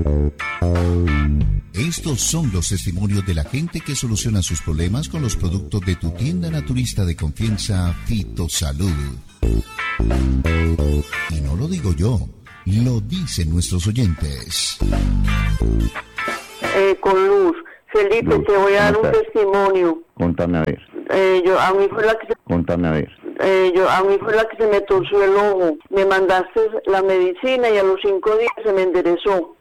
Estos son los testimonios de la gente que soluciona sus problemas con los productos de tu tienda naturista de confianza, Fitosalud. Y no lo digo yo, lo dicen nuestros oyentes. Con Luz. Felipe, Luz, te voy a dar un ¿cómo estás? testimonio. Contame a ver. A mí fue la que Contame a ver. a mí fue la que se me torció el ojo. Me mandaste la medicina y a los 5 días se me enderezó.